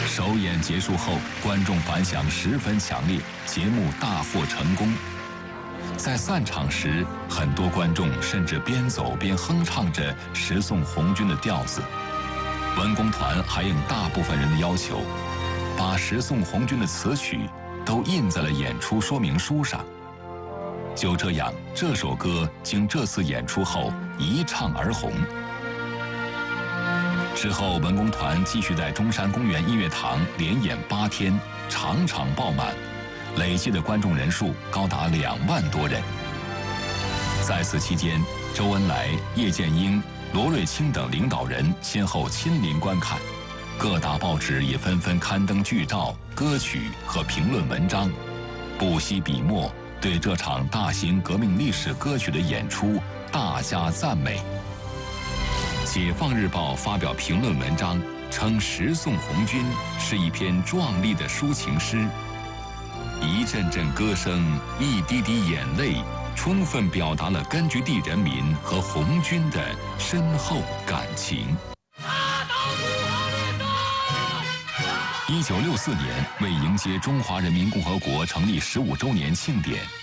首演结束后，观众反响十分强烈，节目大获成功。在散场时，很多观众甚至边走边哼唱着《十送红军》的调子。文工团还应大部分人的要求，把《十送红军》的词曲都印在了演出说明书上。就这样，这首歌经这次演出后一唱而红。之后，文工团继续在中山公园音乐堂连演8天，场场爆满，累计的观众人数高达2万多人。在此期间，周恩来、叶剑英、罗瑞卿等领导人先后亲临观看，各大报纸也纷纷刊登剧照、歌曲和评论文章，不惜笔墨对这场大型革命历史歌曲的演出大加赞美。解放日报发表评论文章，称《十送红军》是一篇壮丽的抒情诗，一阵阵歌声，一滴滴眼泪，充分表达了根据地人民和红军的深厚感情。1964年，为迎接中华人民共和国成立15周年庆典，